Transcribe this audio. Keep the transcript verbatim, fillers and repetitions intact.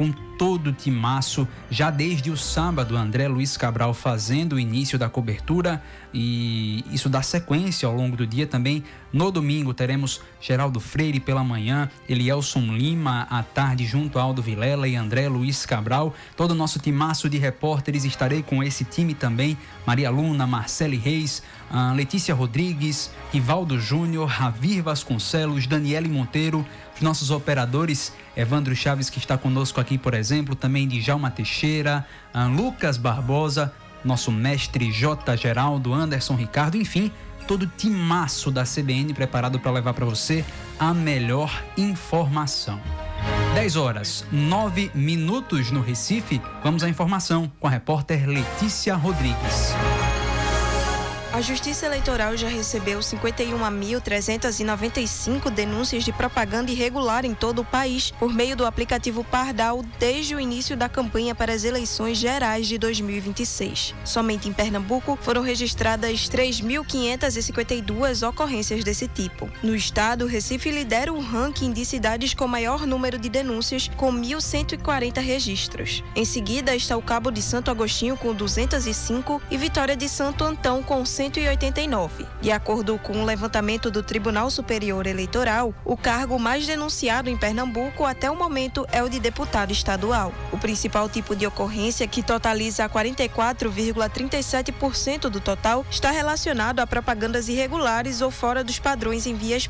com todo o timaço, já desde o sábado, André Luiz Cabral fazendo o início da cobertura, e isso dá sequência ao longo do dia também. No domingo teremos Geraldo Freire pela manhã, Elielson Lima à tarde junto a Aldo Vilela e André Luiz Cabral. Todo o nosso timaço de repórteres, estarei com esse time também: Maria Luna, Marcele Reis, Letícia Rodrigues, Rivaldo Júnior, Ravir Vasconcelos, Daniele Monteiro, os nossos operadores, Evandro Chaves, que está conosco aqui, por exemplo, também Djalma Teixeira, Lucas Barbosa, nosso mestre J. Geraldo, Anderson Ricardo, enfim, todo o timaço da C B N preparado para levar para você a melhor informação. dez horas, nove minutos no Recife. Vamos à informação com a repórter Letícia Rodrigues. A Justiça Eleitoral já recebeu cinquenta e uma mil trezentas e noventa e cinco denúncias de propaganda irregular em todo o país por meio do aplicativo Pardal desde o início da campanha para as eleições gerais de dois mil e vinte e seis. Somente em Pernambuco foram registradas três mil quinhentas e cinquenta e duas ocorrências desse tipo. No estado, Recife lidera o ranking de cidades com maior número de denúncias, com mil cento e quarenta registros. Em seguida está o Cabo de Santo Agostinho com duzentos e cinco e Vitória de Santo Antão com cento e oitenta e nove. De acordo com o levantamento do Tribunal Superior Eleitoral, o cargo mais denunciado em Pernambuco até o momento é o de deputado estadual. O principal tipo de ocorrência, que totaliza quarenta e quatro vírgula trinta e sete por cento do total, está relacionado a propagandas irregulares ou fora dos padrões em vias